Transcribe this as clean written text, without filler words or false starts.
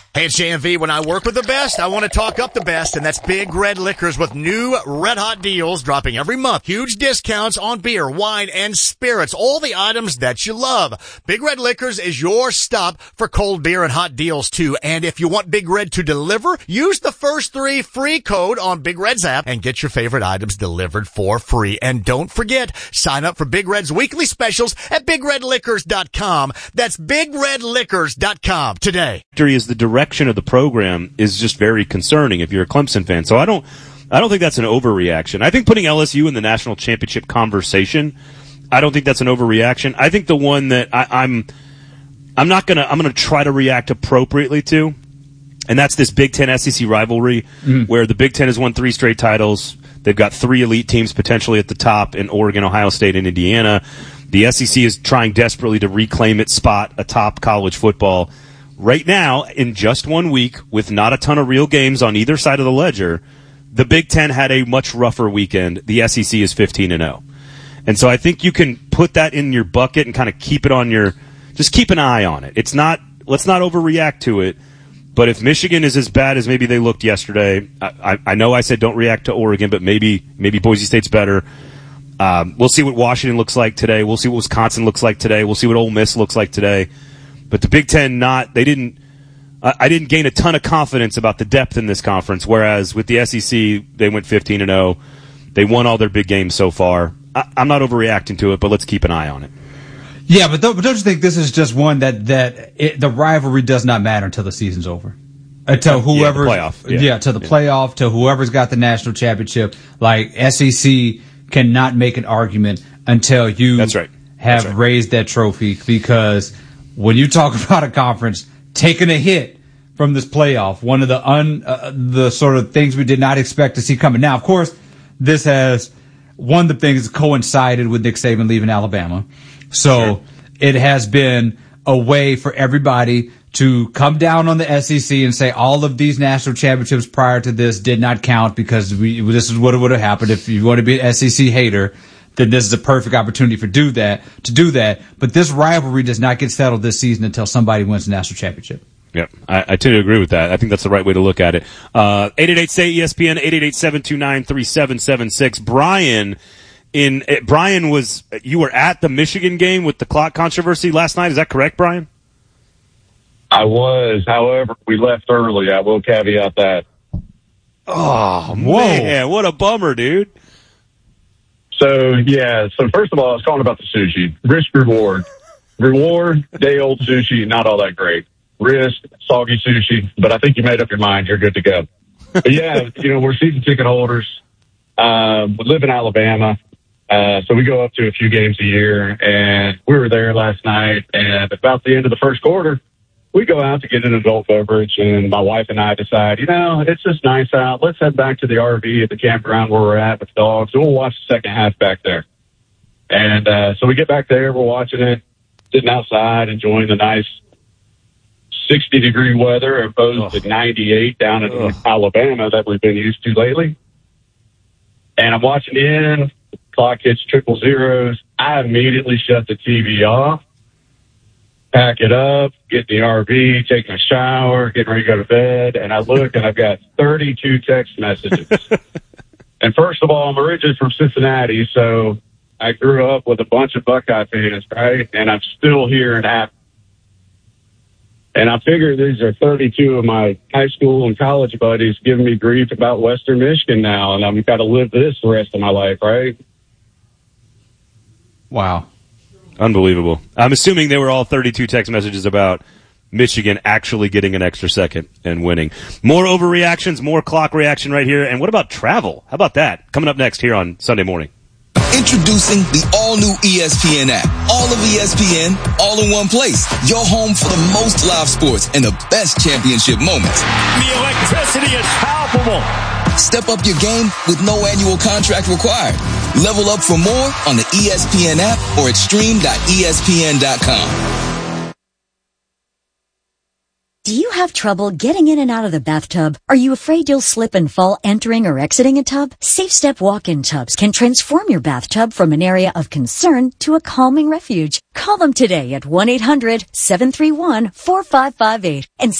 Hey, it's JMV. When I work with the best, I want to talk up the best, and that's Big Red Liquors with new red-hot deals dropping every month. Huge discounts on beer, wine, and spirits, all the items that you love. Big Red Liquors is your stop for cold beer and hot deals, too. And if you want Big Red to deliver, use the first 3 free code on Big Red's app and get your favorite items delivered for free. And don't forget, sign up for Big Red's weekly specials at BigRedLiquors.com. That's BigRedLiquors.com today. Is the direction of the program is just very concerning if you're a Clemson fan. So I don't think that's an overreaction. I think putting LSU in the national championship conversation, I don't think that's an overreaction. I think the one that I'm gonna try to react appropriately to, and that's this Big Ten SEC rivalry, where the Big Ten has won 3 straight titles. They've got 3 elite teams potentially at the top in Oregon, Ohio State, and Indiana. The SEC is trying desperately to reclaim its spot atop college football. Right now, in just 1 week, with not a ton of real games on either side of the ledger, the Big Ten had a much rougher weekend. The SEC is 15-0. And so I think you can put that in your bucket and kind of keep it on just keep an eye on it. Let's not overreact to it. But if Michigan is as bad as maybe they looked yesterday, I know I said don't react to Oregon, but maybe Boise State's better. We'll see what Washington looks like today. We'll see what Wisconsin looks like today. We'll see what Ole Miss looks like today. But the Big Ten I didn't gain a ton of confidence about the depth in this conference, whereas with the SEC, they went 15-0. They won all their big games so far. I'm not overreacting to it, but let's keep an eye on it. Yeah, but don't you think this is just one that the rivalry does not matter until the season's over? Until whoever, to the playoff, to whoever's got the national championship. Like SEC cannot make an argument until you have raised that trophy, because when you talk about a conference taking a hit from this playoff, one of the sort of things we did not expect to see coming. Now, of course, this has one of the things coincided with Nick Saban leaving Alabama. So it has been a way for everybody to come down on the SEC and say all of these national championships prior to this did not count because this is what would have happened. If you want to be an SEC hater, then this is a perfect opportunity to do that. But this rivalry does not get settled this season until somebody wins the national championship. Yeah, I tend to agree with that. I think that's the right way to look at it. 888-SAY-ESPN, 888-729-3776. Brian, you were at the Michigan game with the clock controversy last night. Is that correct, Brian? I was. However, we left early. I will caveat that. Oh, man, what a bummer, dude. So first of all, I was calling about the sushi. Risk reward. Reward, day-old sushi, not all that great. Risk, soggy sushi, but I think you made up your mind. You're good to go. But we're season ticket holders. We live in Alabama, so we go up to a few games a year, and we were there last night, and about the end of the first quarter, we go out to get an adult beverage, and my wife and I decide, it's just nice out. Let's head back to the RV at the campground where we're at with the dogs, and we'll watch the second half back there. And so we get back there, we're watching it, sitting outside, enjoying the nice 60-degree weather opposed to 98 down in Alabama that we've been used to lately. And I'm watching the end, clock hits 000. I immediately shut the TV off, pack it up, get in the RV, taking a shower, getting ready to go to bed, and I look and I've got 32 text messages. And first of all, I'm originally from Cincinnati, so I grew up with a bunch of Buckeye fans, right? And I'm still here in Athens. And I figure these are 32 of my high school and college buddies giving me grief about Western Michigan now, and I've got to live this the rest of my life, right? Wow. Unbelievable. I'm assuming they were all 32 text messages about Michigan actually getting an extra second and winning. More overreactions, more clock reaction right here. And what about travel? How about that? Coming up next here on Sunday Morning. Introducing the all-new ESPN app. All of ESPN, all in one place. Your home for the most live sports and the best championship moments. The electricity is palpable. Step up your game with no annual contract required. Level up for more on the ESPN app or at stream.espn.com. Do you have trouble getting in and out of the bathtub? Are you afraid you'll slip and fall entering or exiting a tub? Safe Step walk-in tubs can transform your bathtub from an area of concern to a calming refuge. Call them today at 1-800-731-4558 and